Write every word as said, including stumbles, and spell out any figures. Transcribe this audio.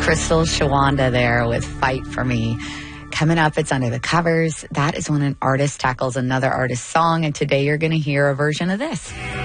Crystal Shawanda there with Fight For Me. Coming up, it's Under the Covers. That is when an artist tackles another artist's song, and today you're going to hear a version of this.